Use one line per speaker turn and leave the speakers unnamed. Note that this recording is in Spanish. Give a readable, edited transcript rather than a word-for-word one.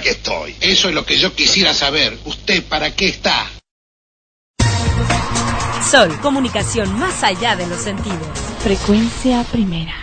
qué estoy.
Eso es lo que yo quisiera saber. ¿Usted para qué está?
Sol, comunicación más allá de los sentidos.
Frecuencia primera.